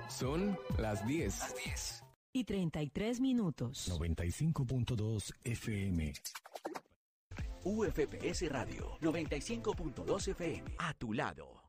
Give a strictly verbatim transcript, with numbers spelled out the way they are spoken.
Son las diez. Las diez. Y treinta y tres minutos. noventa y cinco punto dos F M. U F P S Radio noventa y cinco punto dos F M. A tu lado.